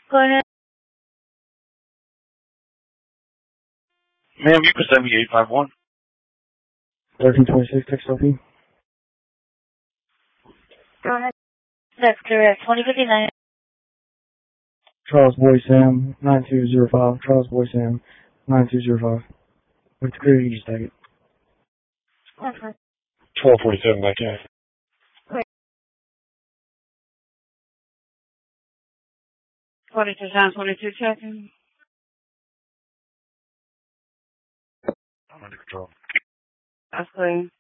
Go ahead. Ma'am, you can send me 851. 1326, text LP. Go ahead. That's correct. 2059. Charles Boy Sam, 9205. Charles Boy Sam, 9205. With the clear, you just take it. Okay. 1247 back in. Wait. 22 times 22 checking. I'm under control. That's clear.